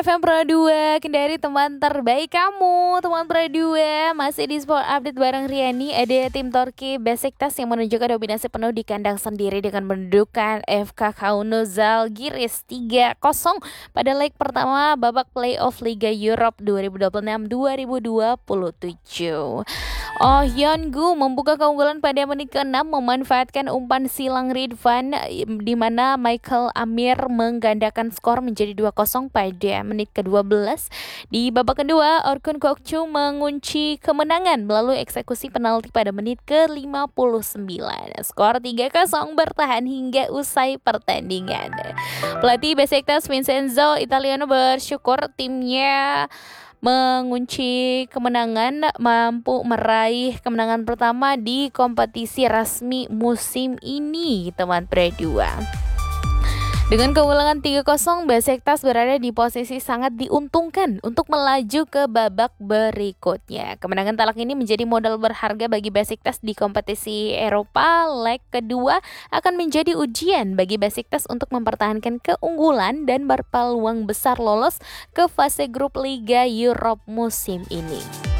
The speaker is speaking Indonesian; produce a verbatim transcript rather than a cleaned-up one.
F M Pro dua, Kendari teman terbaik kamu. Teman Pro dua masih di Sport Update bareng Riani. Ada tim Torki Besiktas yang menunjukkan dominasi penuh di kandang sendiri dengan mendudukan F K Kauno Zalgiris tiga kosong pada leg pertama babak playoff Liga Europe dua ribu dua puluh enam dua ribu dua puluh tujuh. Oh Hyungu membuka keunggulan pada menit keenam memanfaatkan umpan silang Ridvan di mana Michael Amir menggandakan skor menjadi dua kosong pada menit kedua belas. Di babak kedua, Orkun Kokcu mengunci kemenangan melalui eksekusi penalti pada menit ke lima puluh sembilan. Skor tiga kosong bertahan hingga usai pertandingan. Pelatih Besiktas Vincenzo Italiano bersyukur timnya mengunci kemenangan, mampu meraih kemenangan pertama di kompetisi resmi musim ini, teman Pre dua. Dengan keunggulan tiga kosong, Besiktas berada di posisi sangat diuntungkan untuk melaju ke babak berikutnya. Kemenangan telak ini menjadi modal berharga bagi Besiktas di kompetisi Eropa. Leg kedua akan menjadi ujian bagi Besiktas untuk mempertahankan keunggulan dan berpeluang besar lolos ke fase grup Liga Europe musim ini.